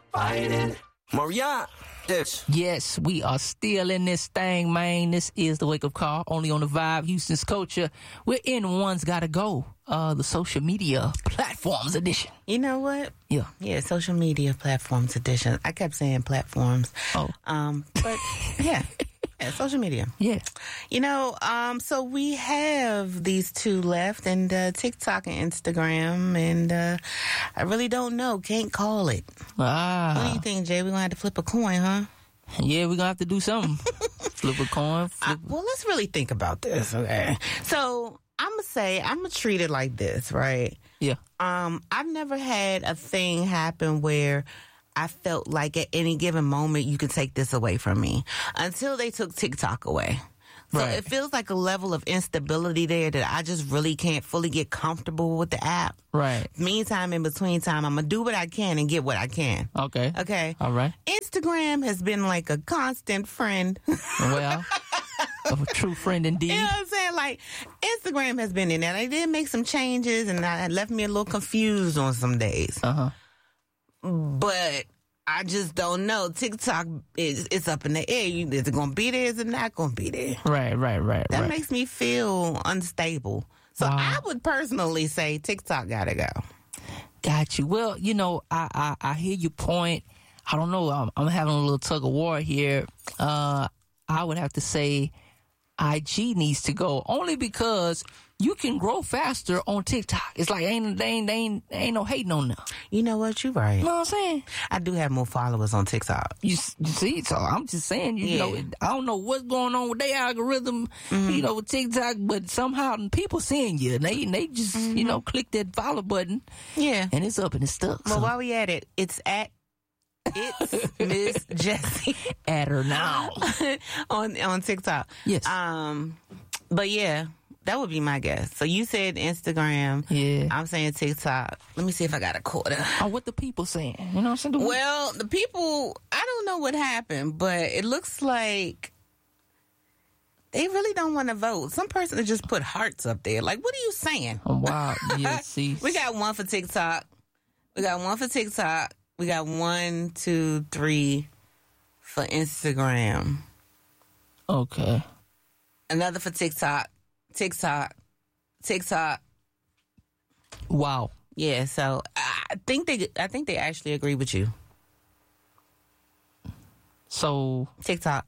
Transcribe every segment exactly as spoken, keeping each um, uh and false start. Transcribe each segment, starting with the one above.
fighting. Maria, this. Yes, we are still in this thing, man. This is the Wake Up Call, only on the Vibe, Houston's Culture. We're in One's Gotta Go, uh, the social media platforms edition. You know what? Yeah. Yeah, social media platforms edition. I kept saying platforms. Oh. Um, but yeah. Yeah, social media. Yeah. You know, um, so we have these two left, and uh, TikTok and Instagram, and uh, I really don't know. Can't call it. Ah. What do you think, Jay? We're going to have to flip a coin, huh? Yeah, we're going to have to do something. Flip a coin. Flip. Uh, well, let's really think about this, okay? So I'm going to say, I'm going to treat it like this, right? Yeah. Um, I've never had a thing happen where I felt like at any given moment you could take this away from me until they took TikTok away. So Right. it feels like a level of instability there that I just really can't fully get comfortable with the app. Right. Meantime, in between time, I'm going to do what I can and get what I can. Okay. Okay. All right. Instagram has been like a constant friend. Well, a true friend indeed. You know what I'm saying? Like, Instagram has been in there. They did make some changes, and that left me a little confused on some days. Uh-huh. But I just don't know. TikTok is it's up in the air. You, is it going to be there? Is it not going to be there? Right, right, right, That right. makes me feel unstable. So Wow. I would personally say TikTok got to go. Got you. Well, you know, I, I, I hear your point. I don't know. I'm, I'm having a little tug of war here. Uh, I would have to say I G needs to go only because you can grow faster on TikTok. It's like ain't they ain't they ain't, ain't no hating on them. You know what? You're right. You know what I'm saying? I do have more followers on TikTok. You, s- you see, so I'm just saying, you Yeah. know, I don't know what's going on with their algorithm, you know, with TikTok, but somehow people seeing you, and they, and they just, you know, click that follow button, Yeah. and it's up and it's stuck. Well, So, while we at it, it's at it's Miss Jessie at her now. on on TikTok. Yes. Um, but yeah, that would be my guess. So you said Instagram. Yeah. I'm saying TikTok. Let me see if I got a quarter. Oh, what the people saying? You know what I'm saying? The- Well, the people, I don't know what happened, but it looks like they really don't want to vote. Some person that just put hearts up there. Like, what are you saying? Oh, wow. Yeah, see. We got one for TikTok. We got one for TikTok. We got one, two, three for Instagram. Okay. Another for TikTok. TikTok. TikTok. Wow. Yeah, so I think they I think they actually agree with you. So, TikTok.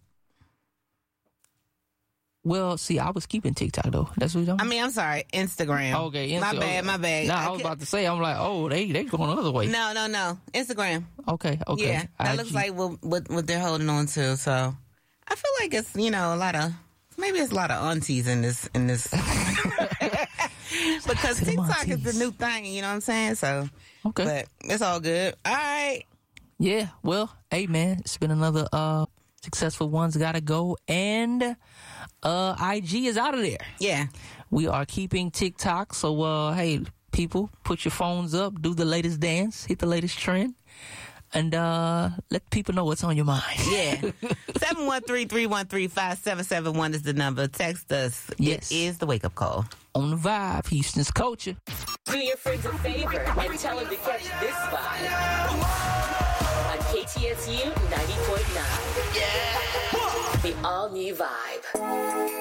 well, see, I was keeping TikTok, though. That's what you're I mean, I'm sorry, Instagram. Okay. My Insta- bad, my bad. Nah, I, I was could- about to say, I'm like, oh, they they going the other way. No, no, no. Instagram. Okay, okay. Yeah, that I G. looks like what, what what they're holding on to. So I feel like it's, you know, a lot of maybe it's a lot of aunties in this in this because to them TikTok is aunties. the new thing. You know what I'm saying? So Okay. but it's all good. All right. Yeah, well, hey, man, it's been another uh successful One's Gotta Go, and uh I G is out of there. Yeah. We are keeping TikTok, so uh hey, people, put your phones up, do the latest dance, hit the latest trend, and uh let people know what's on your mind. Yeah. seven one three, three one three, five seven seven one is the number. Text us. Yes. It is the wake up call. On the Vibe, Houston's Culture. Do your friends a favor and tell them to catch this vibe on K T S U ninety point nine. Yeah. The all new vibe.